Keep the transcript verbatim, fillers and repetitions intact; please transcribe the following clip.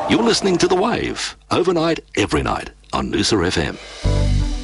You're listening to The Wave, overnight, every night, on Noosa F M.